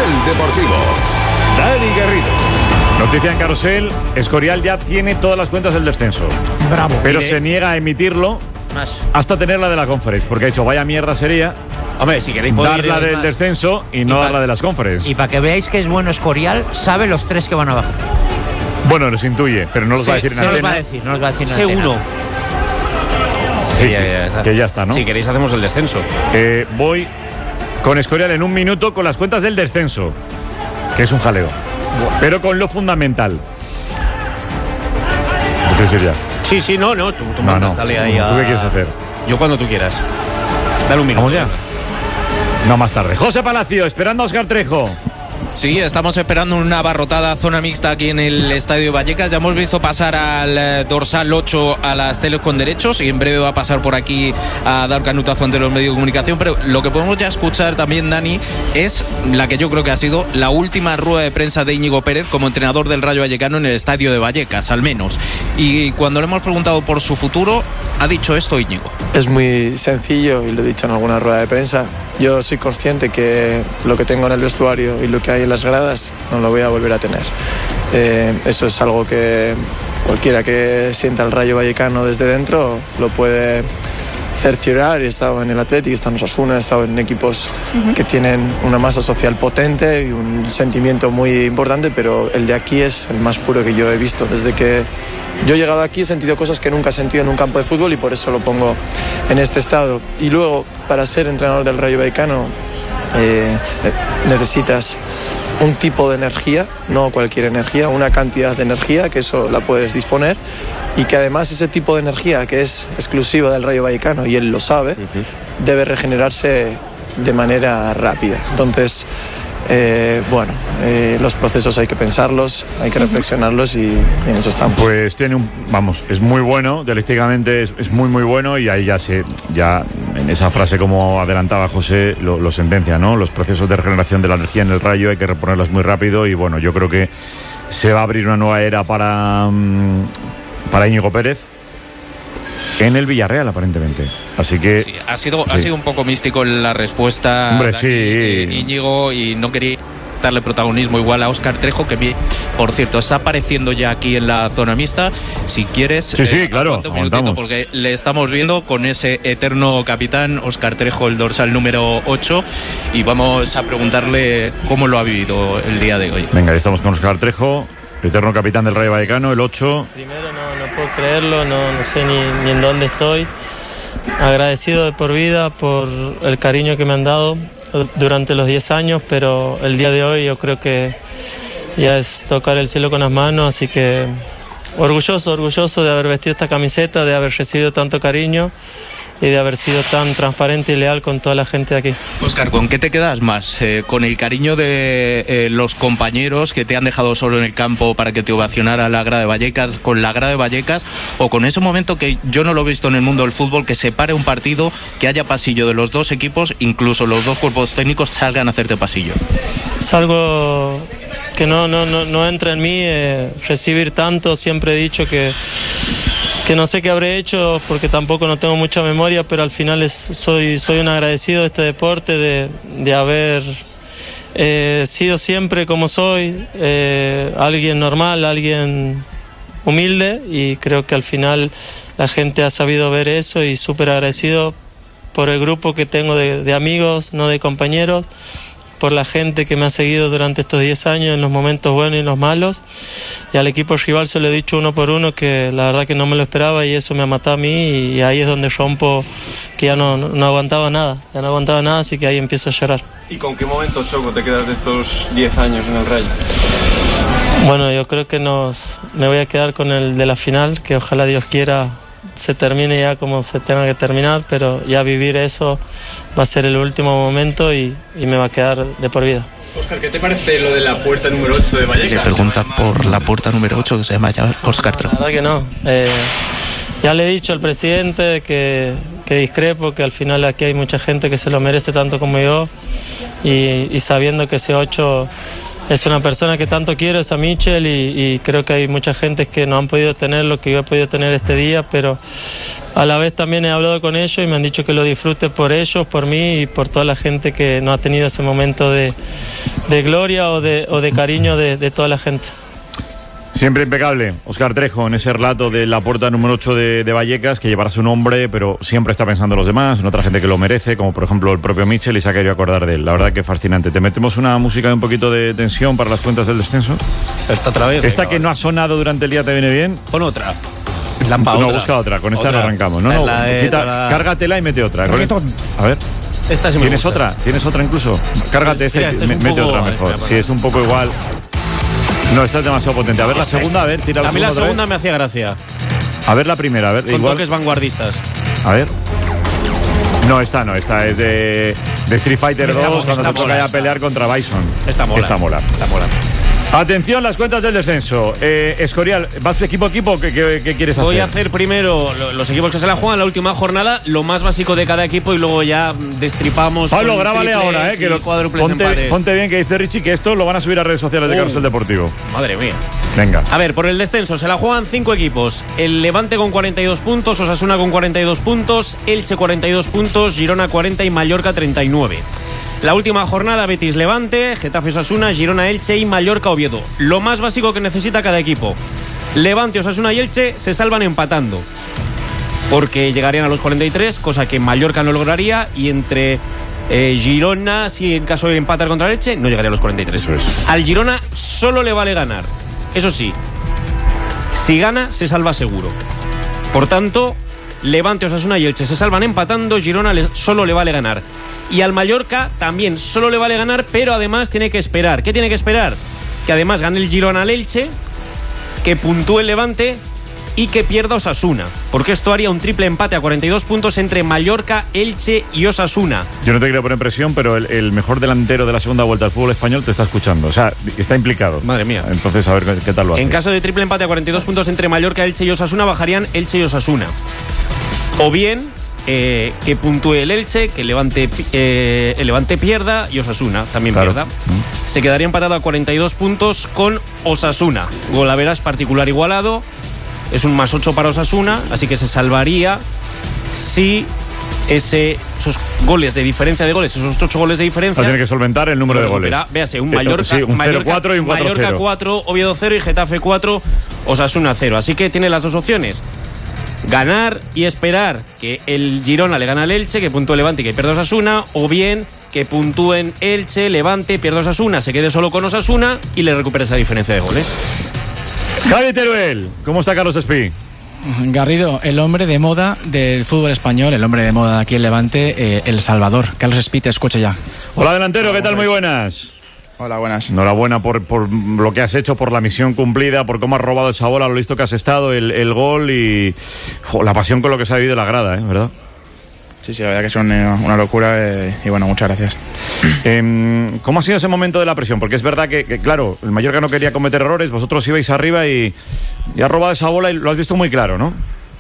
Deportivo. Dani Garrido. Noticia en Carrusel, Escorial ya tiene todas las cuentas del descenso. Bravo. Pero se niega a emitirlo hasta tener la de la Conference, porque ha dicho, vaya mierda sería, hombre, si queréis dar la del descenso y no dar la de las Conference. Y para que veáis que es bueno Escorial, sabe los 3 que van a bajar. Bueno, los intuye, pero no los va a decir en antena. No los va a decir en Seguro. Sí, que ya está, ¿no? Si queréis hacemos el descenso. Voy con Escorial en un minuto con las cuentas del descenso, que es un jaleo. Pero con lo fundamental. ¿Qué sería? Sí, no, tú mandas, dale ahí ¿Tú qué quieres hacer? Yo cuando tú quieras. Dale un minuto. ¿Vamos ya? No, más tarde. José Palacio, esperando a Óscar Trejo. Sí, estamos esperando una abarrotada zona mixta aquí en el Estadio Vallecas. Ya hemos visto pasar al dorsal 8 a las teles con derechos y en breve va a pasar por aquí a dar canutazo ante los medios de comunicación. Pero lo que podemos ya escuchar también, Dani, es la que yo creo que ha sido la última rueda de prensa de Íñigo Pérez como entrenador del Rayo Vallecano en el Estadio de Vallecas, al menos. Y cuando le hemos preguntado por su futuro, ha dicho esto Íñigo. Es muy sencillo y lo he dicho en alguna rueda de prensa. Yo soy consciente que lo que tengo en el vestuario y lo que hay en las gradas no lo voy a volver a tener. Eso es algo que cualquiera que sienta el Rayo Vallecano desde dentro lo puede cerciorar. He estado en el Athletic, he estado en Osasuna, he estado en equipos que tienen una masa social potente y un sentimiento muy importante, pero el de aquí es el más puro que yo he visto. Desde que yo he llegado aquí he sentido cosas que nunca he sentido en un campo de fútbol y por eso lo pongo en este estado. Y luego, para ser entrenador del Rayo Vallecano, necesitas un tipo de energía, no cualquier energía, una cantidad de energía, que eso la puedes disponer, y que además ese tipo de energía que es exclusiva del Rayo Vallecano, y él lo sabe, debe regenerarse de manera rápida. Entonces, los procesos hay que pensarlos, hay que reflexionarlos y en eso estamos. Pues es muy bueno, dialécticamente es muy bueno, y ahí ya en esa frase, como adelantaba José, lo sentencia, ¿no? Los procesos de regeneración de la energía en el Rayo hay que reponerlos muy rápido y bueno, yo creo que se va a abrir una nueva era para Íñigo Pérez en el Villarreal, aparentemente. Así que sí, ha sido un poco místico la respuesta. Hombre, Íñigo, y no quería darle protagonismo igual a Óscar Trejo, que por cierto está apareciendo ya aquí en la zona mixta. Si quieres, claro, un minutito, porque le estamos viendo con ese eterno capitán Óscar Trejo, el dorsal número 8, y vamos a preguntarle cómo lo ha vivido el día de hoy. Venga, estamos con Óscar Trejo, eterno capitán del Rayo Vallecano, el 8. Primero no puedo creerlo, no sé ni en dónde estoy. Agradecido de por vida por el cariño que me han dado durante los 10 años, pero el día de hoy yo creo que ya es tocar el cielo con las manos, así que orgulloso de haber vestido esta camiseta, de haber recibido tanto cariño y de haber sido tan transparente y leal con toda la gente de aquí. Óscar, ¿con qué te quedas más? ¿Con el cariño de los compañeros que te han dejado solo en el campo para que te ovacionara la grada de Vallecas, con la grada de Vallecas, o con ese momento que yo no lo he visto en el mundo del fútbol, que se pare un partido, que haya pasillo de los dos equipos, incluso los dos cuerpos técnicos salgan a hacerte pasillo? Es algo que no entra en mí, recibir tanto. Siempre he dicho que no sé qué habré hecho porque tampoco no tengo mucha memoria, pero al final soy un agradecido de este deporte, de haber sido siempre como soy, alguien normal, alguien humilde, y creo que al final la gente ha sabido ver eso, y súper agradecido por el grupo que tengo de amigos, no de compañeros, por la gente que me ha seguido durante estos 10 años en los momentos buenos y en los malos, y al equipo rival se lo he dicho uno por uno que la verdad que no me lo esperaba, y eso me ha matado a mí, y ahí es donde rompo, que ya no aguantaba nada, así que ahí empiezo a llorar. ¿Y con qué momento, Choco, te quedas de estos 10 años en el Rayo? Bueno, yo creo que me voy a quedar con el de la final, que ojalá Dios quiera se termine ya como se tenga que terminar, pero ya vivir eso va a ser el último momento y me va a quedar de por vida. Óscar, ¿qué te parece lo de la puerta número 8 de Vallecas? Le pregunta por la puerta número 8, que se llama ya Óscar Trejo. La verdad que no. Ya le he dicho al presidente que discrepo, que al final aquí hay mucha gente que se lo merece tanto como yo, y sabiendo que ese 8 es una persona que tanto quiero, es a Michel, y creo que hay mucha gente que no han podido tener lo que yo he podido tener este día, pero a la vez también he hablado con ellos y me han dicho que lo disfrute por ellos, por mí y por toda la gente que no ha tenido ese momento de gloria o de cariño de toda la gente. Siempre impecable, Óscar Trejo, en ese relato de la puerta número 8 de Vallecas, que llevará su nombre, pero siempre está pensando en los demás, en otra gente que lo merece, como por ejemplo el propio Michel, y se ha querido acordar de él. La verdad que fascinante. ¿Te metemos una música de un poquito de tensión para las cuentas del descenso? Esta otra vez. Esta que no ha sonado durante el día, ¿te viene bien? Pon otra. No, busca otra, con esta no arrancamos. No, cárgatela y mete otra. A ver. Esta sí me ¿Tienes gusta. otra? ¿Tienes otra incluso? Cárgate esta y mete otra mejor. Sí, es un poco igual. No, esta es demasiado potente. A ver la segunda, a ver, tira la segunda. A mí la segunda me hacía gracia. A ver la primera, a ver. Con igual. Toques vanguardistas. A ver. No, esta es de Street Fighter 2, cuando te toca ya pelear contra Bison. Esta mola. Atención, las cuentas del descenso. Escorial, ¿vas equipo a equipo? ¿Qué quieres hacer? Voy a hacer primero los equipos que se la juegan la última jornada, lo más básico de cada equipo, y luego ya destripamos. Pablo, grábale ahora, que los cuádruples empates. Ponte bien, que dice Richie que esto lo van a subir a redes sociales de Carrusel Deportivo. Madre mía. Venga. A ver, por el descenso se la juegan 5 equipos. El Levante con 42 puntos, Osasuna con 42 puntos, Elche 42 puntos, Girona 40 y Mallorca 39. La última jornada, Betis-Levante, Getafe-Osasuna, Girona-Elche y Mallorca-Oviedo. Lo más básico que necesita cada equipo. Levante, Osasuna y Elche se salvan empatando, porque llegarían a los 43, cosa que Mallorca no lograría, y entre Girona, si en caso de empatar contra el Elche, no llegaría a los 43. Eso es. Al Girona solo le vale ganar. Eso sí, si gana, se salva seguro. Por tanto, Levante, Osasuna y Elche se salvan empatando, Girona solo le vale ganar. Y al Mallorca también solo le vale ganar, pero además tiene que esperar. ¿Qué tiene que esperar? Que además gane el Girona al Elche, que puntúe el Levante y que pierda Osasuna, porque esto haría un triple empate a 42 puntos entre Mallorca, Elche y Osasuna. Yo no te quiero poner presión, pero el mejor delantero de la segunda vuelta al fútbol español te está escuchando, o sea, está implicado. Madre mía. Entonces, a ver qué tal lo hace. En caso de triple empate a 42 puntos entre Mallorca, Elche y Osasuna, bajarían Elche y Osasuna. O bien que puntúe el Elche, que el Levante pierda y Osasuna también pierda. Se quedaría empatado a 42 puntos con Osasuna. Golaveras particular igualado. Es un +8 para Osasuna, así que se salvaría si esos goles de diferencia de goles, esos 8 goles de diferencia. Tiene que solventar el número de goles. Véase, un Mallorca, un 0-4 y un 4-0. Mallorca 4, Oviedo 0 y Getafe 4, Osasuna 0. Así que tiene las dos opciones: ganar y esperar que el Girona le gane al Elche, que puntúe Levante y que pierda Osasuna, o bien que puntúen Elche, Levante, pierda Osasuna, se quede solo con Osasuna y le recupere esa diferencia de goles. Javi Teruel, ¿cómo está Carlos Espí? Garrido, el hombre de moda del fútbol español, el hombre de moda de aquí en Levante, El Salvador. Carlos Espí, te escucho ya. Hola, delantero, ¿qué tal? Muy buenas. Hola, buenas. Enhorabuena por lo que has hecho, por la misión cumplida, por cómo has robado esa bola, lo listo que has estado, el gol y la pasión con lo que se ha vivido la grada, ¿verdad? Sí, la verdad que son una locura y bueno, muchas gracias. ¿Cómo ha sido ese momento de la presión? Porque es verdad que claro, el Mallorca no quería cometer errores, vosotros ibais arriba y has robado esa bola y lo has visto muy claro, ¿no?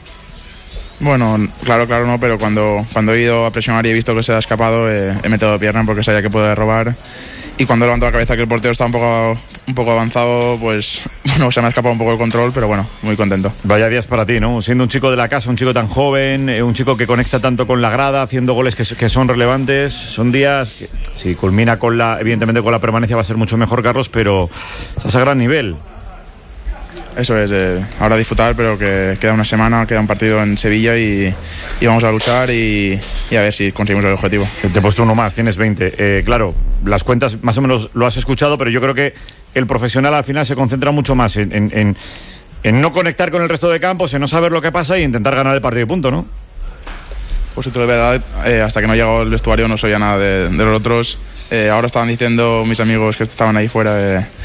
Bueno, claro no, pero cuando he ido a presionar y he visto que se ha escapado, he metido pierna porque sabía que podía robar. Y cuando he levantado la cabeza que el portero estaba un poco avanzado, pues bueno, se me ha escapado un poco el control, pero bueno, muy contento. Vaya días para ti, ¿no? Siendo un chico de la casa, un chico tan joven, un chico que conecta tanto con la grada, haciendo goles que son relevantes. Son días que, si culmina evidentemente con la permanencia, va a ser mucho mejor, Carlos, pero estás a gran nivel. Eso es, ahora disfrutar, pero que queda una semana, queda un partido en Sevilla y vamos a luchar y a ver si conseguimos el objetivo. Te he puesto uno más, tienes 20. Claro, las cuentas más o menos lo has escuchado, pero yo creo que el profesional al final se concentra mucho más en no conectar con el resto de campos, en no saber lo que pasa y intentar ganar el partido y punto, ¿no? Pues de verdad, hasta que no llego al vestuario no sabía nada de los otros. Ahora estaban diciendo mis amigos que estaban ahí fuera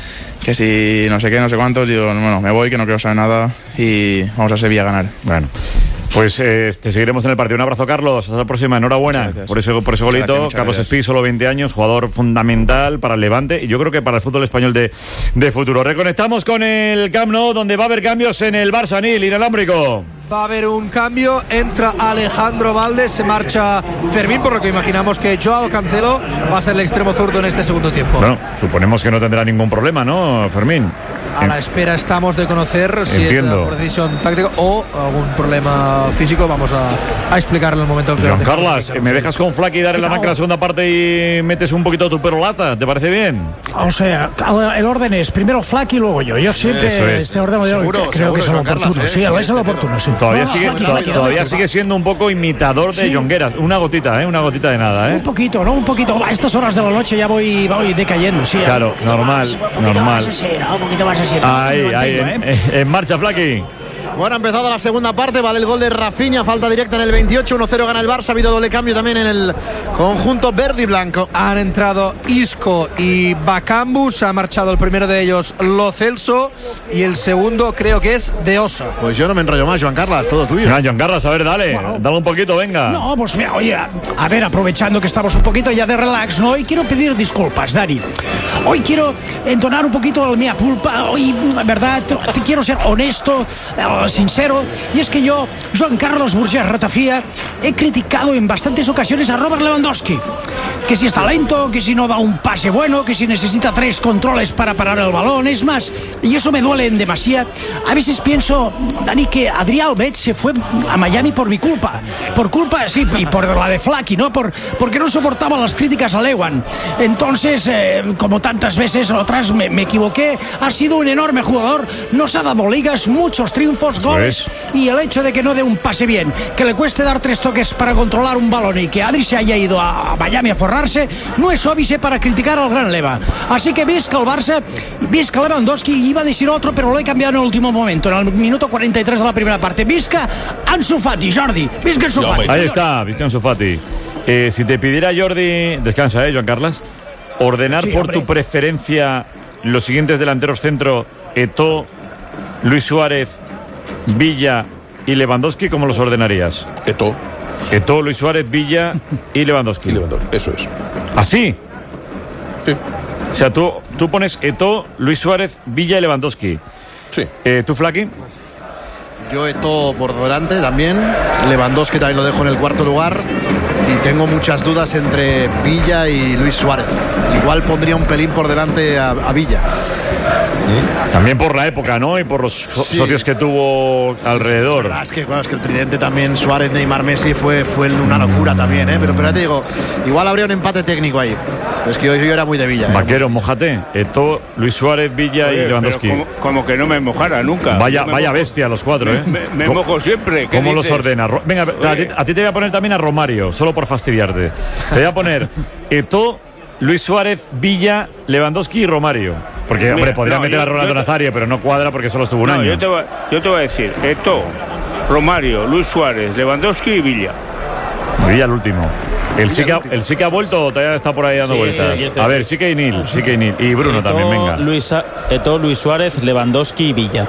que si no sé qué, no sé cuántos, digo, bueno, me voy, que no quiero saber nada y vamos a Sevilla a ganar. Bueno. Pues te seguiremos en el partido. Un abrazo, Carlos. Hasta la próxima. Enhorabuena por ese golito. Carlos Espí, solo 20 años, jugador fundamental para el Levante y yo creo que para el fútbol español de futuro. Reconectamos con el Camp Nou, donde va a haber cambios en el Barça, Nil, inalámbrico. Va a haber un cambio, entra Alejandro Valdes, se marcha Fermín, por lo que imaginamos que Joao Cancelo va a ser el extremo zurdo en este segundo tiempo. Bueno, suponemos que no tendrá ningún problema, ¿no, Fermín? A la espera estamos de conocer si es por decisión táctica o algún problema físico. Vamos a explicarlo en el momento en que Juan Carlos, ¿me dejas con Flaky dar en la banca la segunda parte y metes un poquito tu perolata? ¿Te parece bien? O sea, el orden es primero Flaky y luego yo. Yo siempre este orden creo que es lo oportuno. Sí, es lo oportuno, sí. Todavía sigue siendo un poco imitador de Jongueras. Una gotita de nada, ¿eh? Un poquito. A estas horas de la noche ya voy decayendo, sí. Claro, normal. Un poquito más así. Ahí, en marcha, Flaky. Bueno, ha empezado la segunda parte, vale el gol de Rafinha, falta directa en el 28, 1-0 gana el Barça, ha habido doble cambio también en el conjunto verde y blanco. Han entrado Isco y Bacambus, ha marchado el primero de ellos Lo Celso y el segundo creo que es De Osa. Pues yo no me enrollo más, Joan Carlos, todo tuyo. Joan Carlos, a ver, dale un poquito, venga. No, pues mira, oye, a ver, aprovechando que estamos un poquito ya de relax, ¿no? Hoy quiero pedir disculpas, Dani. Hoy quiero entonar un poquito el mea culpa, hoy, verdad, te quiero ser honesto, sincero, y es que yo, Joan Carlos Burgés Ratafia, he criticado en bastantes ocasiones a Robert Lewandowski, que si está lento, que si no da un pase bueno, que si necesita 3 controles para parar el balón, es más, y eso me duele en demasía. A veces pienso, Dani, que Adrià Albet se fue a Miami por mi culpa, sí, y por la de Flaky, ¿no? Porque no soportaba las críticas a Lewan. Entonces, como tantas veces otras, me equivoqué. Ha sido un enorme jugador, nos ha dado ligas, muchos triunfos, goles, y el hecho de que no dé un pase bien, que le cueste dar 3 toques para controlar un balón y que Adri se haya ido a Miami a forrarse, no es óbice para criticar al gran Leva. Así que visca el Barça, visca Lewandowski, iba a decir otro, pero lo he cambiado en el último momento, en el minuto 43 de la primera parte. Visca Ansu Fati, Jordi, visca Ansu Fati. Ahí está, visca Ansu Fati. Si te pidiera Jordi, descansa, Joan Carlos, ordenar por tu preferencia los siguientes delanteros centro, Eto'o, Luis Suárez, Villa y Lewandowski, ¿cómo los ordenarías? Eto'o, Luis Suárez, Villa y Lewandowski. Eso es. ¿Así? Sí. O sea, tú pones Eto'o, Luis Suárez, Villa y Lewandowski. Sí. ¿Tú, Flaky? Yo Eto'o por delante también, Lewandowski también lo dejo en el cuarto lugar y tengo muchas dudas entre Villa y Luis Suárez. Igual pondría un pelín por delante a Villa. También por la época, ¿no? Y por los socios que tuvo alrededor. Es que el tridente también, Suárez, Neymar, Messi, fue una locura también, ¿eh? Pero ya te digo, igual habría un empate técnico ahí. Es que yo era muy de Villa. Vaquero, mójate. Eto'o, Luis Suárez, Villa y Lewandowski. Como que no me mojara nunca. Vaya bestia los 4, ¿eh? Me mojo siempre. ¿Cómo los ordena? Venga, a ti te voy a poner también a Romario, solo por fastidiarte. Te voy a poner Eto'o, Luis Suárez, Villa, Lewandowski y Romario. Porque, hombre, podría meter a Ronaldo Nazario, pero no cuadra porque solo estuvo un año. Yo te voy a decir, Eto'o, Romario, Luis Suárez, Lewandowski y Villa. Villa el último. ¿El sí que ha vuelto o todavía está por ahí dando vueltas? A ver, sí que hay Nil. Y Bruno también, venga. Eto'o, Luis Suárez, Lewandowski y Villa.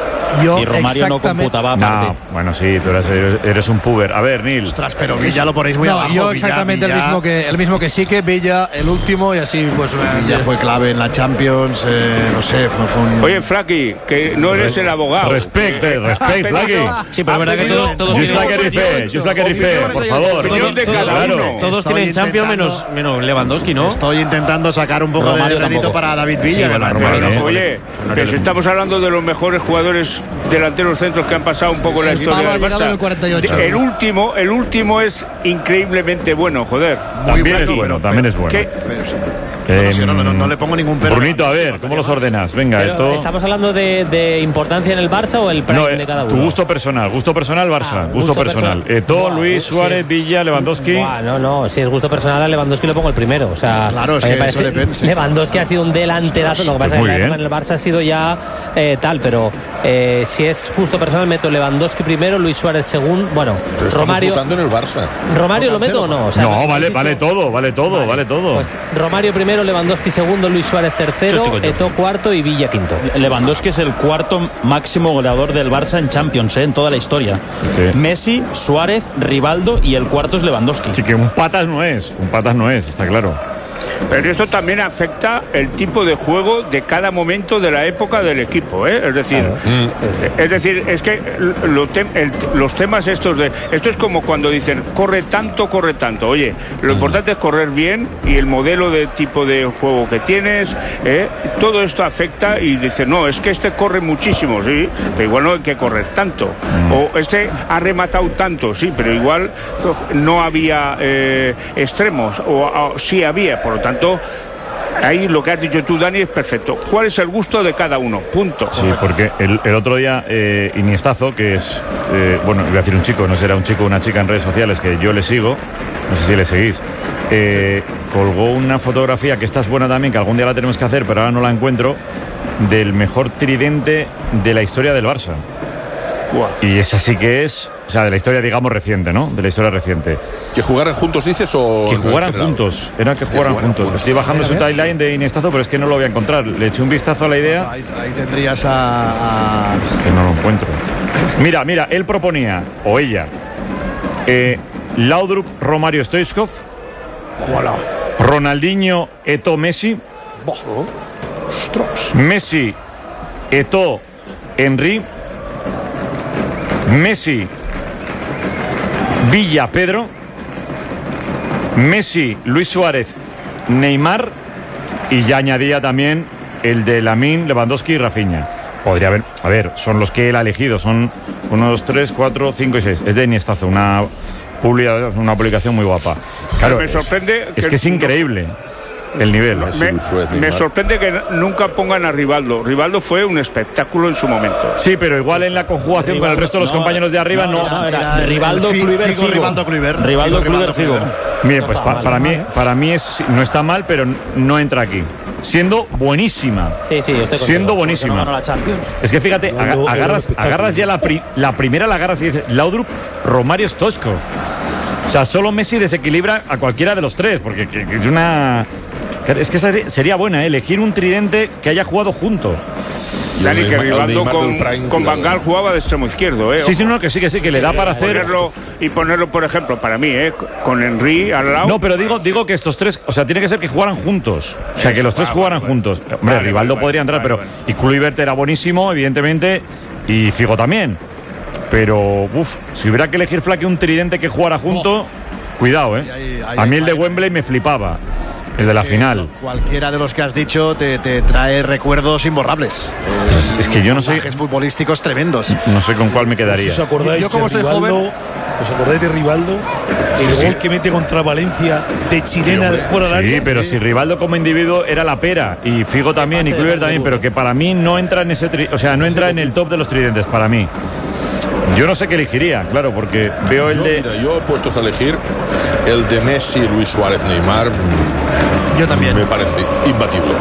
Y Romario no computaba aparte. No, bueno, sí, tú eres un puber. A ver, Nil. Ostras, pero Villa lo ponéis muy abajo. Yo exactamente Villa. El mismo que sí, que Villa, el último, y así pues. Villa fue clave en la Champions, no sé, fue un... Oye, Flaky, que no eres el abogado. Respect, Flaky. Sí, pero es verdad que todos Just like Rife, por favor. Todos tienen Champions menos Lewandowski, ¿no? Estoy intentando sacar un poco de rédito para David Villa. Oye, pero si estamos hablando de los mejores jugadores delanteros centros que han pasado un poco en la historia del Barça. El último es increíblemente bueno, joder. También es bueno. No le pongo ningún pero. Brunito, a ver, ¿cómo los ordenas? Venga, ¿estamos hablando de importancia en el Barça o el prime de cada uno? Tu gusto personal, Barça, gusto personal. Eto'o, Luis Suárez, Villa, Lewandowski. No, si es gusto personal, a Lewandowski lo pongo el primero. O sea, claro, es que eso depende. Lewandowski ha sido un delanterazo, lo que pasa es que en el Barça ha sido ya tal, pero si es justo personal, meto Lewandowski primero, Luis Suárez segundo. Bueno, Pero Romario. Estamos votando en el Barça. ¿Romario lo meto o no? O sea, no, vale todo. Vale. Pues Romario primero, Lewandowski segundo, Luis Suárez tercero, Eto'o cuarto y Villa quinto. Lewandowski es el cuarto máximo goleador del Barça en Champions, en toda la historia. ¿Qué? Messi, Suárez, Rivaldo y el cuarto es Lewandowski. Sí, que un patas no es, está claro. Pero esto también afecta el tipo de juego de cada momento de la época del equipo, ¿eh? Es decir, es que los temas estos esto es como cuando dicen corre tanto. Oye, lo importante es correr bien y el modelo de tipo de juego que tienes, todo esto afecta y dicen, no, es que este corre muchísimo, sí, pero igual no hay que correr tanto. O este ha rematado tanto, sí, pero igual no había extremos, o sí había, por lo tanto, ahí lo que has dicho tú, Dani, es perfecto. ¿Cuál es el gusto de cada uno? Punto. Sí, porque el otro día Iniestazo, que es, bueno, voy a decir un chico, no será un chico o una chica en redes sociales, que yo le sigo, no sé si le seguís, colgó una fotografía, que esta es buena también, que algún día la tenemos que hacer, pero ahora no la encuentro, del mejor tridente de la historia del Barça. Y esa sí que es, o sea, de la historia, digamos, reciente, ¿no? De la historia reciente. ¿Que jugaran juntos, dices, o...? Que jugaran juntos, era que jugaran juntos. Estoy bajando su timeline de Iniestazo, pero es que no lo voy a encontrar. Le eché un vistazo a la idea. Ahí tendrías a... Que no lo encuentro. Mira, él proponía, o ella, Laudrup, Romario, Stoichkov, Ronaldinho, Eto'o, Messi, Messi, Eto'o, Henry, Messi, Villa, Pedro, Messi, Luis Suárez, Neymar, y ya añadía también el de Lamine, Lewandowski y Rafinha. Podría haber, a ver, son los que él ha elegido, son 1, 2, 3, 4, 5 y 6. Es de Iniestazo, una publicación muy guapa. Claro, me sorprende es que es increíble el nivel. Me sorprende que nunca pongan a Rivaldo. Rivaldo fue un espectáculo en su momento. Sí, pero igual en la conjugación Rivaldo, con el resto de los compañeros de arriba era Rivaldo, Kluivert, Figo. Bien, pues para mí no está mal, pero no entra aquí. Siendo buenísima. Sí, yo estoy siendo buenísima. No la Champions. Es que fíjate, agarras ya la primera, la agarras y dices Laudrup, Romario, Stoichkov. O sea, solo Messi desequilibra a cualquiera de los tres, porque es una... Es que sería buena, elegir un tridente que haya jugado junto. Dani, que Rivaldo con Van Gaal jugaba de extremo izquierdo, Sí, que le da para hacer... Ponerlo, por ejemplo, para mí, con Henry al lado... No, pero digo que estos tres, o sea, tiene que ser que jugaran juntos. O sea, que los tres jugaran juntos. Hombre, Rivaldo podría entrar, pero... Y Kluivert era buenísimo, evidentemente, y Figo también. Pero, si hubiera que elegir, Flaque, un tridente que jugara junto, cuidado, A mí el de Wembley me flipaba. El de la final. Cualquiera de los que has dicho te trae recuerdos imborrables. Es que yo no sé. Futbolísticos tremendos. No sé con cuál me quedaría. ¿Os acordáis yo como soy joven? ¿Os acordáis de Rivaldo? El gol que mete contra Valencia de chilena de fuera del área. Sí, pero si Rivaldo como individuo era la pera, y Figo también, y Kluivert también, pero que para mí no entra en ese no entra en el top de los tridentes, para mí. Yo no sé qué elegiría, claro, porque veo el de... Mira, yo puestos a elegir el de Messi, Luis Suárez, Neymar. Yo también. Me parece imbatible.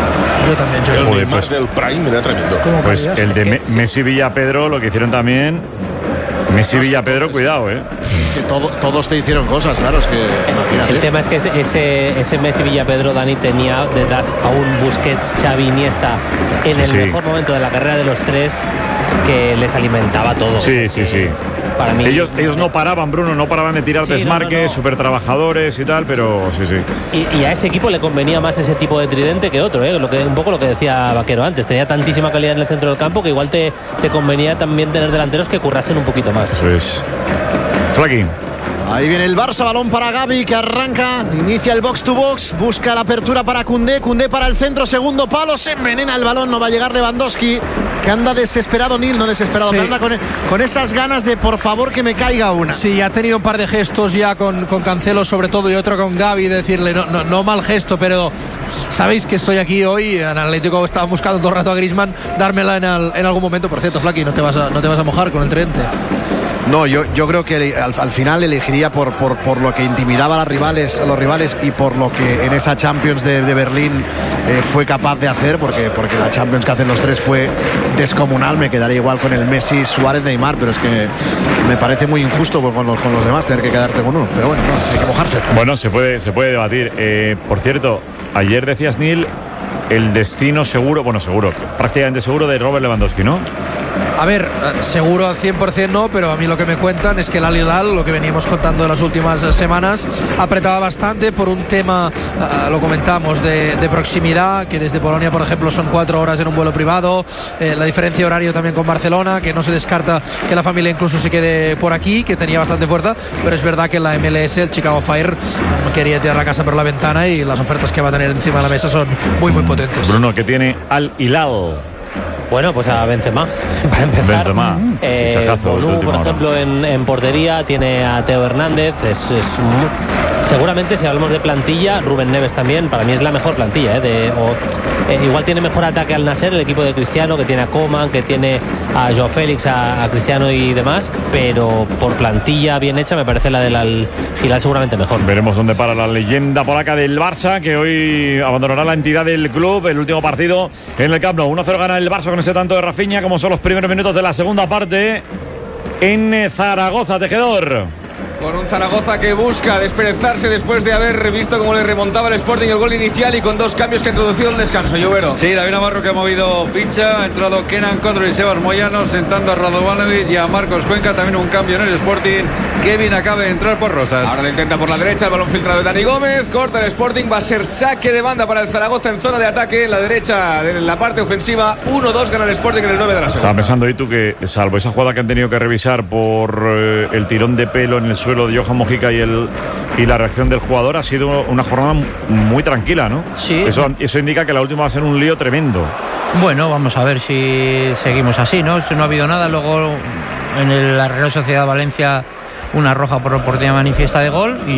Yo también. El Neymar del Prime era tremendo. Pues el de Messi, Villa, Pedro, lo que hicieron también... Messi, Villa, Pedro, cuidado, Que todos te hicieron cosas, claro, es que... El tema es que ese Messi, Villa, Pedro, Dani, tenía detrás a un Busquets, Xavi, Iniesta en el mejor momento de la carrera de los tres, que les alimentaba todo. Sí. Para mí, ellos no paraban, Bruno, no paraban de tirar desmarques, súper trabajadores y tal, pero sí. Y a ese equipo le convenía más ese tipo de tridente que otro, un poco lo que decía Vaquero antes. Tenía tantísima calidad en el centro del campo que igual te convenía también tener delanteros que currasen un poquito más. Eso es. Flaqui. Ahí viene el Barça, balón para Gavi, que arranca, inicia el box to box, busca la apertura para Koundé para el centro, segundo palo, se envenena el balón, no va a llegar Lewandowski, que anda desesperado, no desesperado, pero anda con esas ganas de por favor que me caiga una. Sí, ha tenido un par de gestos ya con Cancelo sobre todo, y otro con Gavi, decirle no mal gesto, pero sabéis que estoy aquí hoy, en Atlético estaba buscando todo el rato a Griezmann, dármela en algún momento. Por cierto, Flaqui, no te vas a mojar con el tridente. No, yo creo que al final elegiría por lo que intimidaba a los rivales y por lo que en esa Champions de Berlín fue capaz de hacer, porque la Champions que hacen los tres fue descomunal. Me quedaría igual con el Messi, Suárez, Neymar, pero es que me parece muy injusto con los demás tener que quedarte con uno. Pero bueno, no, hay que mojarse. Bueno, se puede debatir. Por cierto, ayer decías, Neil, el destino seguro, prácticamente seguro de Robert Lewandowski, ¿no? A ver, seguro al 100% no, pero a mí lo que me cuentan es que el Al Hilal, lo que veníamos contando en las últimas semanas, apretaba bastante por un tema, lo comentamos, de proximidad, que desde Polonia, por ejemplo, son 4 horas en un vuelo privado, la diferencia de horario también con Barcelona, que no se descarta que la familia incluso se quede por aquí, que tenía bastante fuerza, pero es verdad que la MLS, el Chicago Fire, quería tirar la casa por la ventana y las ofertas que va a tener encima de la mesa son muy, muy potentes. Bruno, ¿qué tiene Al Hilal? Bueno, pues a Benzema, para empezar. Benzema, Bonu, por ejemplo, en portería tiene a Teo Hernández. Seguramente, si hablamos de plantilla, Rubén Neves también, para mí es la mejor plantilla. Igual tiene mejor ataque al Nasser, el equipo de Cristiano, que tiene a Coman, que tiene a Joao Félix, a Cristiano y demás, pero por plantilla bien hecha me parece la del Al Hilal seguramente mejor. Veremos dónde para la leyenda polaca del Barça, que hoy abandonará la entidad del club. El último partido en el Camp Nou. 1-0 gana el Barça con ese tanto de Rafinha, como son los primeros minutos de la segunda parte en Zaragoza. Tejedor. Con un Zaragoza que busca desperezarse después de haber visto cómo le remontaba el Sporting el gol inicial y con 2 cambios que ha introducido el descanso. Llovero. Sí, David Navarro, que ha movido ficha, ha entrado Kenan Condro y Sebas Moyano, sentando a Radovanovic y a Marcos Cuenca. También un cambio en el Sporting. Kevin acaba de entrar por Rosas. Ahora lo intenta por la derecha, el balón filtrado de Dani Gómez, corta el Sporting, va a ser saque de banda para el Zaragoza en zona de ataque, en la derecha de la parte ofensiva. 1-2 gana el Sporting en el 9 de la segunda. Estaba pensando ahí tú que, salvo esa jugada que han tenido que revisar por el tirón de pelo en el suelo de Johan Mojica y la reacción del jugador, ha sido una jornada muy tranquila, ¿no? Sí. Eso indica que la última va a ser un lío tremendo. Bueno, vamos a ver si seguimos así, ¿no? No ha habido nada. Luego en la Real Sociedad Valencia, una roja por oportunidad manifiesta de gol y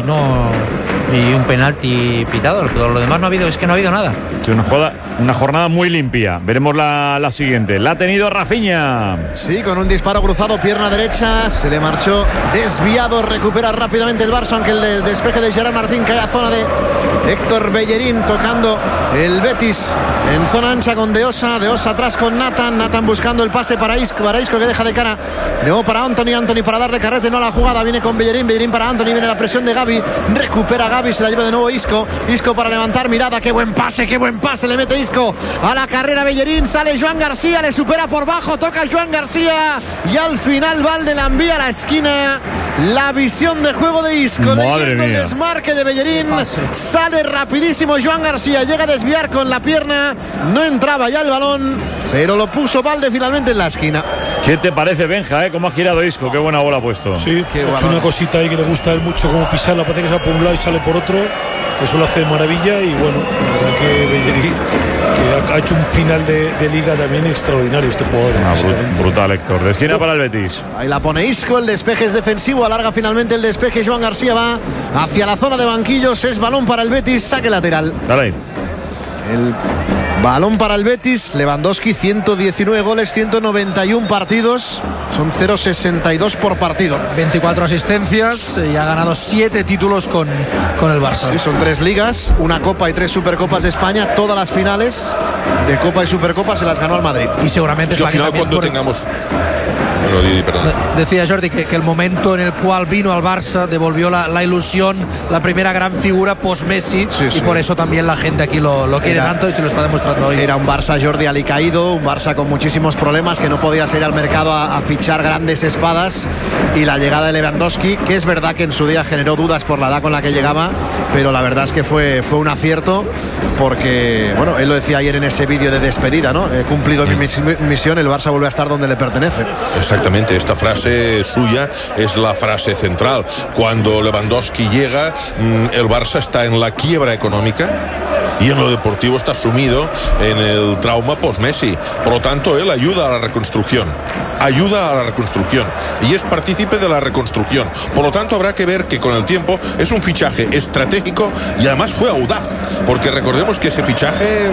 un penalti pitado. Todo lo demás no ha habido, es que no ha habido nada. Es una jornada muy limpia. Veremos la siguiente. La ha tenido Rafinha. Sí, con un disparo cruzado, pierna derecha, se le marchó desviado, recupera rápidamente el Barça, aunque el despeje de Gerard Martín cae a zona de Héctor Bellerín, tocando el Betis en zona ancha con De Osa atrás con Nathan buscando el pase para Isco que deja de cara, de nuevo para Anthony para darle carrete, no a la jugada, viene con Bellerín para Anthony, viene la presión de Gavi, recupera Gavi, se la lleva de nuevo Isco para levantar mirada, qué buen pase, le mete Isco a la carrera Bellerín, sale Joan García, le supera por bajo, toca Joan García y al final Valde la envía a la esquina. La visión de juego de Isco, leyendo el desmarque de Bellerín, sale rapidísimo Joan García, llega a desviar con la pierna, no entraba ya el balón, pero lo puso Valde finalmente en la esquina. ¿Qué te parece, Benja? ¿Cómo ha girado Isco? Qué buena bola ha puesto. Sí, ha hecho una cosita ahí que le gusta a él mucho, como pisarla, parece que sale por un lado y sale por otro. Eso lo hace de maravilla y bueno, la verdad que Bellerín, que ha hecho un final de liga también extraordinario este jugador. Brutal, Héctor. De esquina para el Betis. Ahí la pone Isco, el despeje es defensivo, alarga finalmente el despeje, Joan García va hacia la zona de banquillos, es balón para el Betis, saque lateral. Dale ahí. El balón para el Betis, Lewandowski, 119 goles, 191 partidos, son 0,62 por partido. 24 asistencias y ha ganado 7 títulos con el Barça. Sí, son 3 ligas, una Copa y 3 Supercopas de España, todas las finales de Copa y Supercopa se las ganó al Madrid. Y seguramente es la final cuando tengamos... Decía Jordi que el momento en el cual vino al Barça devolvió la ilusión, la primera gran figura post-Messi, y por eso también la gente aquí lo quiere tanto y se lo está demostrando hoy. Era un Barça, Jordi, alicaído, un Barça con muchísimos problemas, que no podía salir al mercado a fichar grandes espadas, y la llegada de Lewandowski, que es verdad que en su día generó dudas por la edad con la que llegaba, pero la verdad es que fue un acierto, porque, bueno, él lo decía ayer en ese vídeo de despedida, ¿no? He cumplido mi misión, el Barça vuelve a estar donde le pertenece. Exactamente, esta frase suya es la frase central. Cuando Lewandowski llega, el Barça está en la quiebra económica y en lo deportivo está sumido en el trauma post-Messi. Por lo tanto, él ayuda a la reconstrucción. ayuda a la reconstrucción y es partícipe de la reconstrucción. Por lo tanto, habrá que ver que con el tiempo es un fichaje estratégico y además fue audaz, porque recordemos que ese fichaje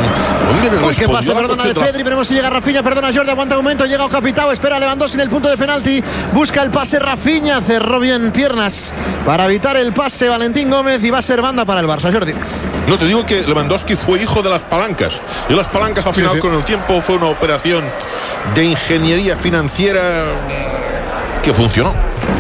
¿qué pasa? Perdona de Pedri, veremos si llega Rafinha, perdona Jordi, aguanta un momento, llega Capitao, espera Lewandowski en el punto de penalti, busca el pase Rafinha, cerró bien piernas para evitar el pase Valentín Gómez y va a ser banda para el Barça. Jordi. No, te digo que Lewandowski fue hijo de las palancas y las palancas al final con el tiempo fue una operación de ingeniería financiera que funcionó.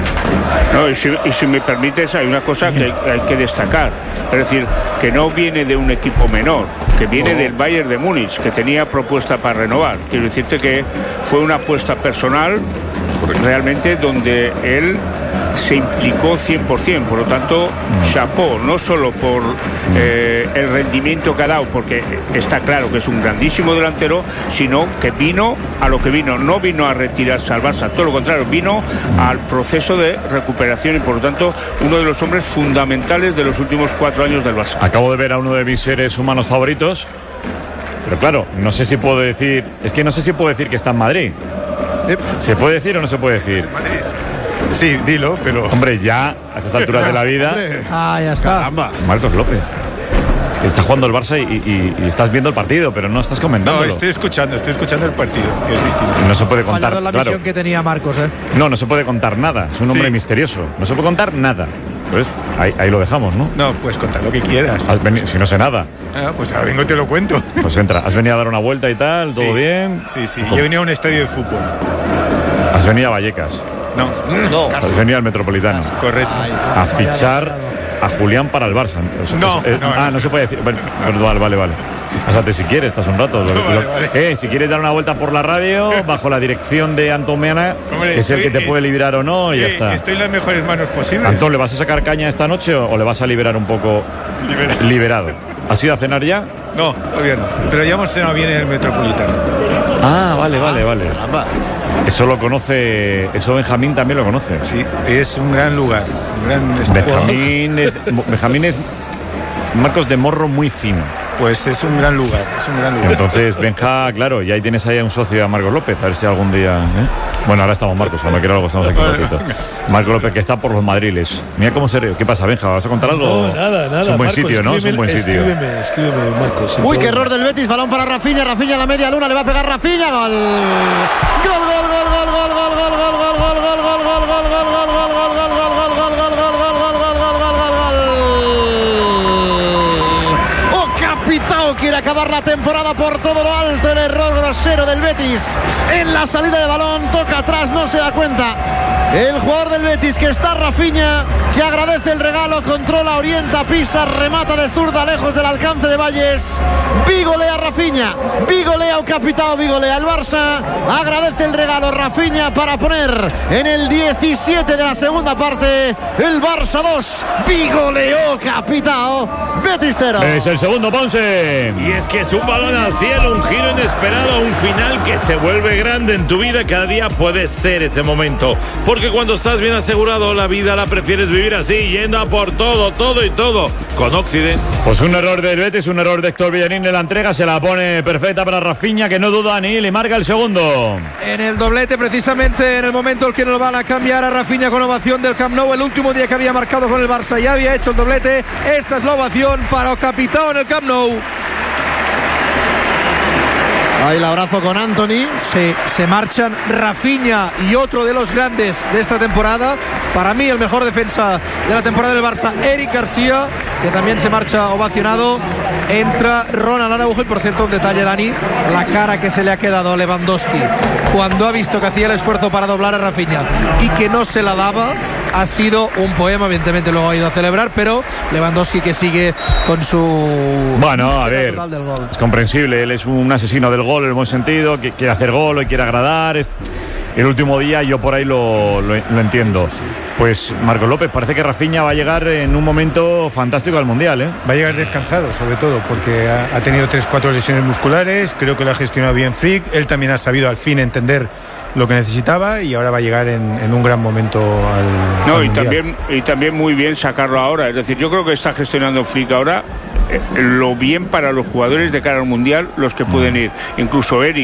No, y si me permites, hay una cosa que hay que destacar. Es decir, que no viene de un equipo menor, que viene del Bayern de Múnich, que tenía propuesta para renovar. Quiero decirte que fue una apuesta personal realmente donde él se implicó 100%. Por lo tanto, chapó, no solo por el rendimiento que ha dado, porque está claro que es un grandísimo delantero, sino que vino a lo que vino. No vino a retirarse al Barça, todo lo contrario, vino al proceso de recuperación y por lo tanto uno de los hombres fundamentales de los últimos 4 años del Barça. Acabo de ver a uno de mis seres humanos favoritos, pero claro, no sé si puedo decir, que está en Madrid. ¿Se puede decir o no se puede decir? Sí, dilo, pero... Hombre, ya a estas alturas de la vida... Ya está. Caramba. Marcos López. Está jugando el Barça y estás viendo el partido, pero no estás comentándolo. No, estoy escuchando el partido, que es distinto. No se puede contar, la misión que tenía Marcos, No se puede contar nada. Es un hombre misterioso. No se puede contar nada. Pues ahí lo dejamos, ¿no? No, puedes contar lo que quieras. Si no sé nada. Pues ahora vengo y te lo cuento. Pues entra. ¿Has venido a dar una vuelta y tal? ¿Todo bien? Sí. Yo he venido a un estadio de fútbol. ¿Has venido a Vallecas? No. Has venido al Metropolitano. Correcto. A fichar a Julián para el Barça. No se puede decir. Bueno, vale. Pásate si quieres, estás un rato. Vale. Si quieres dar una vuelta por la radio, bajo la dirección de Antón Meana, que es el que te puede liberar o no, y ya está. Estoy en las mejores manos posibles. Antón, ¿le vas a sacar caña esta noche o le vas a liberar un poco? Liberado. ¿Has ido a cenar ya? No, todavía no. Pero ya hemos cenado bien en el Metropolitano. Vale. Caramba. Eso lo conoce, eso Benjamín también lo conoce. Sí, es un gran lugar, un gran Benjamín es Marcos de morro muy fino. Pues es un gran lugar, Entonces, Benja, claro, y ahí tienes ahí a un socio, a Marcos López, a ver si algún día... Bueno, ahora estamos Marcos, cuando quiero algo estamos aquí un ratito. Marcos López, que está por los Madriles. Mira cómo se ríe. ¿Qué pasa, Benja? ¿Vas a contar algo? No, nada. Es un buen Marcos, sitio, ¿no? Es un buen sitio. Escríbeme, Marcos. Uy, qué error del Betis, balón para Rafinha a la media luna, le va a pegar Rafinha, gol. Capitao quiere acabar la temporada por todo lo alto. El error grosero del Betis en la salida de balón, toca atrás, no se da cuenta el jugador del Betis, que está Rafinha, que agradece el regalo, controla, orienta, pisa, remata de zurda lejos del alcance de Valles. Bigolea Rafinha, bigolea o Capitao, bigolea el Barça, agradece el regalo Rafinha para poner en el 17 de la segunda parte el Barça 2, bigoleó Capitao, Betis 0. Es el segundo, Ponce. Y es que es un balón al cielo, un giro inesperado, un final que se vuelve grande en tu vida. Cada día puede ser ese momento, porque cuando estás bien asegurado la vida la prefieres vivir así, yendo a por todo con Occident. Pues un error del Betis, un error de Héctor Villarín en la entrega, se la pone perfecta para Rafinha, que no duda ni le marca el segundo. En el doblete, precisamente en el momento en que nos van a cambiar a Rafinha con ovación del Camp Nou, el último día que había marcado con el Barça ya había hecho el doblete. Esta es la ovación para Capitao en el Camp Nou. Ahí el abrazo con Anthony. Sí, se marchan Rafinha y otro de los grandes de esta temporada. Para mí el mejor defensa de la temporada del Barça, Eric García, que también se marcha ovacionado. Entra Ronald Araujo y, por cierto, un detalle, Dani, la cara que se le ha quedado a Lewandowski cuando ha visto que hacía el esfuerzo para doblar a Rafinha y que no se la daba, ha sido un poema. Evidentemente luego ha ido a celebrar, pero Lewandowski que sigue con su... Bueno, a ver, es comprensible, él es un asesino del gol en el buen sentido, que quiere hacer gol y quiere agradar. El último día yo por ahí lo entiendo. Pues Marcos López, parece que Rafinha va a llegar en un momento fantástico al Mundial, ¿eh? Va a llegar descansado, sobre todo, porque ha tenido 3-4 lesiones musculares. Creo que lo ha gestionado bien Flick. Él también ha sabido al fin entender lo que necesitaba y ahora va a llegar en un gran momento al Mundial. Y también muy bien sacarlo ahora. Es decir, yo creo que está gestionando Flick ahora lo bien para los jugadores de cara al Mundial, los que pueden ir. Incluso Eric,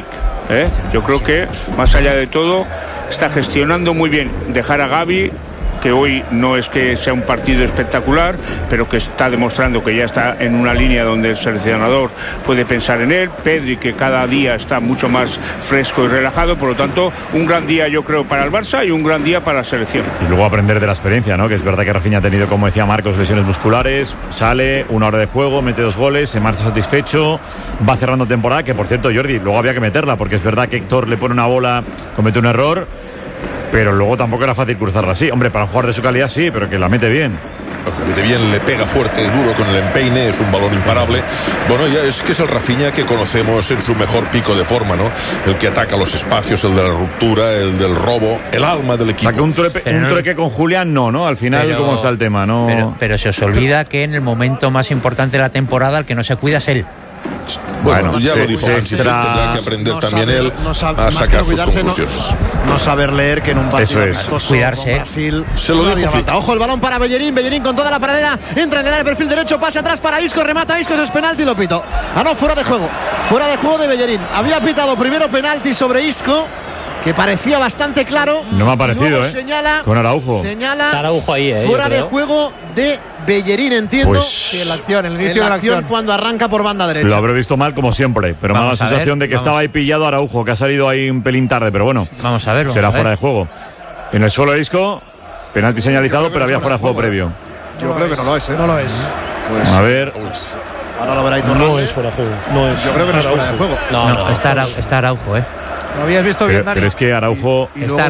Yo creo que, más allá de todo, está gestionando muy bien. Dejar a Gavi, que hoy no es que sea un partido espectacular, pero que está demostrando que ya está en una línea donde el seleccionador puede pensar en él. Pedri, que cada día está mucho más fresco y relajado. Por lo tanto, un gran día, yo creo, para el Barça y un gran día para la selección. Y luego aprender de la experiencia, ¿no? Que es verdad que Rafinha ha tenido, como decía Marcos, lesiones musculares. Sale, 1 hora de juego, mete 2 goles, se marcha satisfecho, va cerrando temporada. Que, por cierto, Jordi, luego había que meterla, porque es verdad que Héctor le pone una bola, comete un error, pero luego tampoco era fácil cruzarla así. Hombre, para un jugador de su calidad sí, pero que la mete bien. La mete bien, le pega fuerte, duro con el empeine, es un balón imparable. Bueno, ya es que es el Rafinha que conocemos en su mejor pico de forma, ¿no? El que ataca los espacios, el de la ruptura, el del robo, el alma del equipo. O sea, que un trueque con Julián no, al final, ¿cómo está el tema? No. Pero se os olvida que en el momento más importante de la temporada el que no se cuida es él. Bueno, ya lo dijo Hansi, tendrá que aprender también él a sacar sus conclusiones. No saber leer que en un partido amistoso cuidarse. con Brasil se lo dijo Flick. Ojo el balón para Bellerín con toda la paradera, entra en el área, perfil derecho, pase atrás para Isco, remata Isco, eso es penalti y lo pito. Fuera de juego de Bellerín. Había pitado primero penalti sobre Isco, que parecía bastante claro. No me ha parecido, señala, con Araujo. Señala Araujo ahí, fuera de juego de Bellerín, entiendo. Pues, sí, en la acción, en el inicio de la acción, cuando arranca por banda derecha. Lo habré visto mal como siempre, pero me da la sensación de que estaba ahí pillado Araujo, que ha salido ahí un pelín tarde, pero bueno. Vamos a ver. Será fuera de juego. En el suelo de Isco, penalti señalizado, pero había fuera de juego previo. Yo creo que no lo es, No lo es. Pues, a ver. Ahora lo verá Iturralde. No es fuera de juego. No es. Yo creo que no es fuera de juego. No, está Araujo, Lo habías visto bien, Dani. Pero es que Araujo.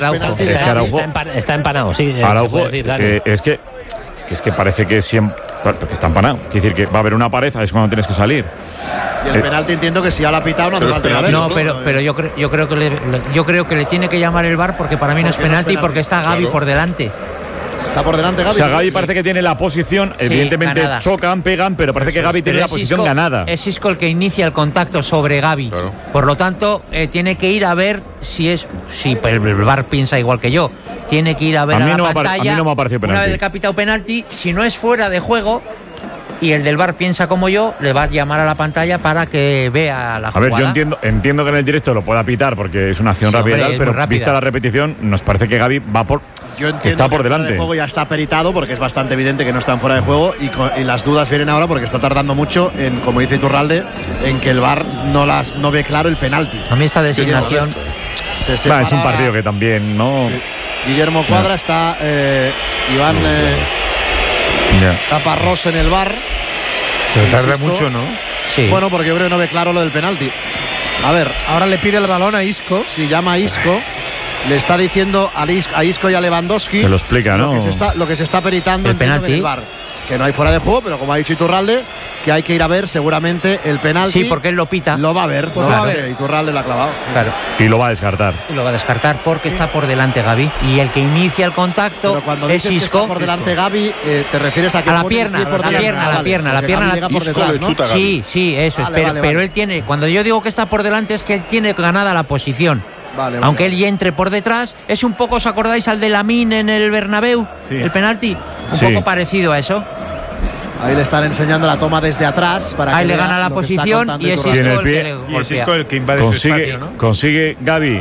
Está empanado, sí. Araujo, es que parece que siempre. Porque está empanado. Quiere decir que va a haber una pared, es cuando tienes que salir. Y el penalti entiendo que si ya lo ha pitado no hace falta ir a verlo. No, pero yo creo que le tiene que llamar el VAR porque para mí no es penalti porque está Gavi por delante. Está por delante Gavi. O sea, Gavi parece que tiene la posición, evidentemente ganada. Chocan, pegan, pero parece que Gavi tiene la posición ganada. Es Isco el que inicia el contacto sobre Gavi. Claro. Por lo tanto, tiene que ir a ver si el VAR piensa igual que yo. Tiene que ir a ver a la pantalla. A mí no me ha parecido penalti. Una vez el capitán penalti, si no es fuera de juego y el del VAR piensa como yo, le va a llamar a la pantalla para que vea la jugada. A ver, yo entiendo que en el directo lo pueda pitar porque es una acción rápida, pero vista la repetición, nos parece que Gavi va por. Yo entiendo está por que delante. El juego ya está peritado porque es bastante evidente que no están fuera de juego y las dudas vienen ahora porque está tardando mucho en, como dice Iturralde, en que el VAR no ve claro el penalti. A mí esta designación es un partido que también, ¿no? Sí. Guillermo Cuadra está Iván Caparrós en el VAR. Pero tarda mucho, ¿no? Sí. Bueno, porque yo creo que no ve claro lo del penalti. A ver. Ahora le pide el balón a Isco. Si llama a Isco. Le está diciendo a Isco y a Lewandowski. Se lo explica, ¿no? Lo que se está peritando el penalti. En el VAR. Que no hay fuera de juego, pero como ha dicho Iturralde, que hay que ir a ver seguramente el penalti. Sí, porque él lo pita. Lo va a ver. Pues lo va a ver. Iturralde lo ha clavado. Claro. Y lo va a descartar. Y lo va a descartar porque está por delante Gavi. Y el que inicia el contacto pero cuando es dices Isco. Que está por delante Gavi, ¿te refieres a que a la pierna? La pierna. Por detrás, ¿no? Sí, eso es. Pero él tiene, cuando yo digo que está por delante es que él tiene ganada la posición. Vale. Aunque él ya entre por detrás, es un poco, ¿os acordáis al de Lamine en el Bernabéu? Sí. El penalti, un poco parecido a eso. Ahí le están enseñando la toma desde atrás para ahí que le gana la posición y es Isco el que invade su espacio, ¿no? Consigue Gavi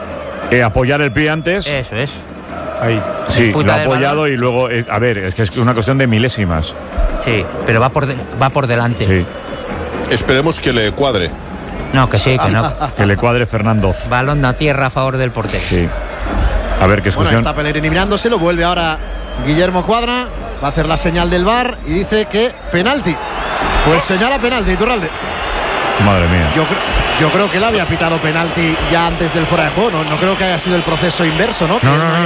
apoyar el pie antes. Eso es. Ahí. Sí, lo ha apoyado y luego es que es una cuestión de milésimas. Sí, pero va por delante. Sí. Esperemos que le cuadre. No, que sí, que no. Que le cuadre Fernando. Balón a tierra a favor del portero. Sí. A ver qué discusión. Bueno, está Pellegrini mirándose, lo vuelve ahora Guillermo Cuadra, va a hacer la señal del VAR y dice que penalti. Pues señala penalti, Iturralde. Madre mía. Yo creo que él había pitado penalti ya antes del fuera de juego, no creo que haya sido el proceso inverso, ¿no?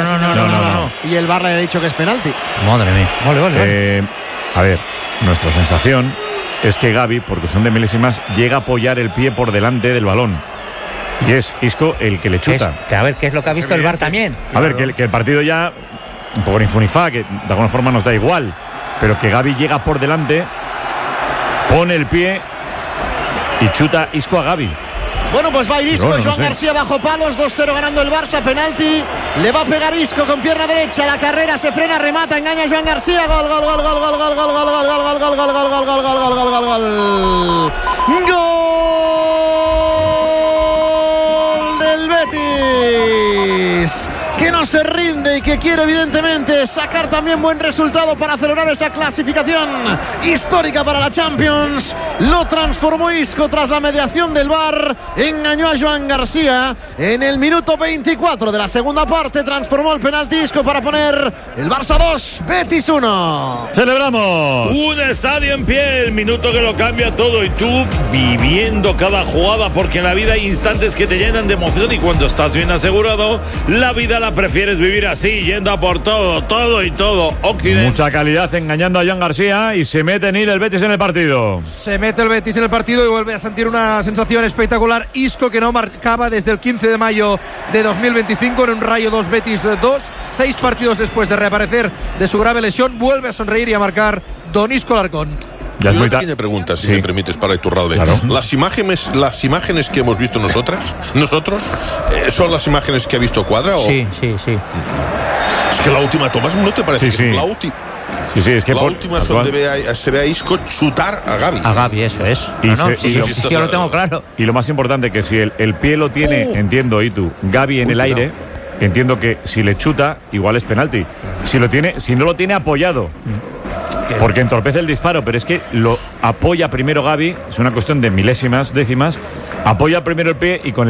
No. Y el VAR le ha dicho que es penalti. Madre mía. Vale. A ver, nuestra sensación es que Gavi, porque son de milésimas, llega a apoyar el pie por delante del balón. Y es Isco el que le chuta. A ver, ¿qué es lo que ha visto el VAR también? A ver, que el partido ya, un poco infunifá, que de alguna forma nos da igual, pero que Gavi llega por delante, pone el pie y chuta Isco a Gavi. Bueno, pues va a ir Isco, Joan García bajo palos, 2-0 ganando el Barça, penalti, le va a pegar Isco con pierna derecha, la carrera se frena, remata, engaña a Joan García, gol. quiere y que quiere evidentemente sacar también buen resultado para celebrar esa clasificación histórica para la Champions. Lo transformó Isco tras la mediación del VAR, engañó a Joan García en el minuto 24 de la segunda parte, transformó el penalti Isco para poner el Barça 2, Betis 1. ¡Celebramos! Un estadio en pie, el minuto que lo cambia todo y tú viviendo cada jugada, porque en la vida hay instantes que te llenan de emoción y cuando estás bien asegurado, la vida la prefieres vivir así, yendo a por todo y todo. Occidente. Mucha calidad engañando a Joan García y se mete el Betis en el partido. Se mete el Betis en el partido y vuelve a sentir una sensación espectacular. Isco, que no marcaba desde el 15 de mayo de 2025 en un Rayo 2 Betis 2. 6 partidos después de reaparecer de su grave lesión, vuelve a sonreír y a marcar don Isco Larcón. Yo una pequeña pregunta, si me permites, para Iturralde. Claro. Las imágenes que hemos visto nosotros, ¿son las imágenes que ha visto Cuadra? ¿O? Sí. Es que la última, Tomás, ¿no te parece? Sí. La última. Sí, es que la última se ve a Isco chutar a Gavi. A Gavi, eso es. Yo lo tengo claro. Y lo más importante, que si el pie lo tiene, entiendo, Itu, Gavi en el aire, entiendo que si le chuta, igual es penalti. Si no lo tiene apoyado, porque entorpece el disparo, pero es que lo apoya primero Gavi, es una cuestión de milésimas, décimas, apoya primero el pie y con